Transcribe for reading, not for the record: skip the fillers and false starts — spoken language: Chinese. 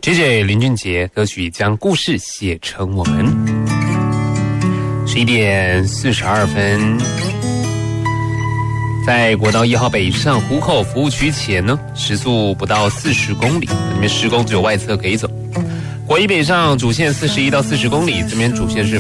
JJ 林俊杰歌曲将故事写成我们。11点42分，在国道1号北上湖口服务区前呢，时速不到40公里，这边施工只有外侧可以走。国一北上主线41到40公里，这边主线是